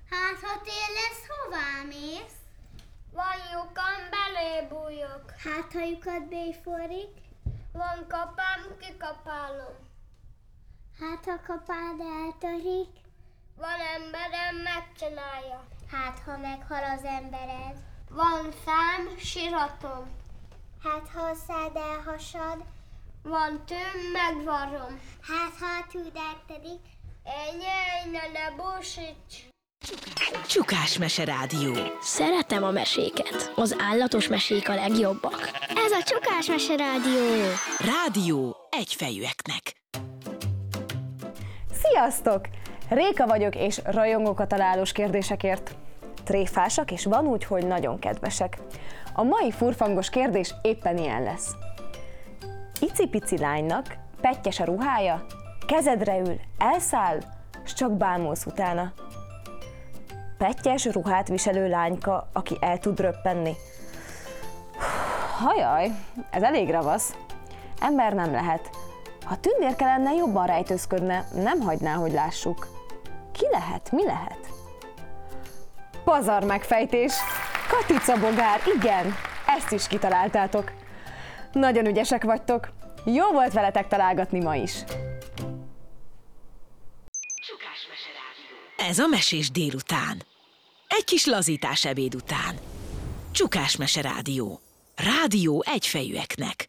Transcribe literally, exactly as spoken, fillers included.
Hát, ha tél lesz, hová mész? Van lyukam, belé bújok. Hát, ha lyukat béforrik? Van kapám, kikapálom. Hát, ha kapád eltörik? Van emberem, megcsinálja. Hát, ha meghal az embered? Van szám, siratom. Hát, ha a szád elhasad? Van tűm, megvarom. Hát, ha a tűd eltedik? Ennyi, ne, ne bullshit. Csukás Mese Rádió. Szeretem a meséket. Az állatos mesék a legjobbak. Ez a Csukás Mese Rádió. Rádió egyfejűeknek. Sziasztok! Réka vagyok, és rajongok a találós kérdésekért. Tréfásak, és van úgy, hogy nagyon kedvesek. A mai furfangos kérdés éppen ilyen lesz. Icipici lánynak pettyes a ruhája, kezedre ül, elszáll, s csak bámulsz utána. Pettyes ruhát viselő lányka, aki el tud röppenni. Hajaj, ez elég ravasz. Ember nem lehet. Ha tündérke lenne, jobban rejtőzködne, nem hagyná, hogy lássuk. Ki lehet? Mi lehet? Pazar megfejtés! Katica bogár, igen! Ezt is kitaláltátok. Nagyon ügyesek vagytok. Jó volt veletek találgatni ma is. Ez a Mesés délután. Egy kis lazítás ebéd után. Csukás Mese Rádió. Rádió egyfejűeknek.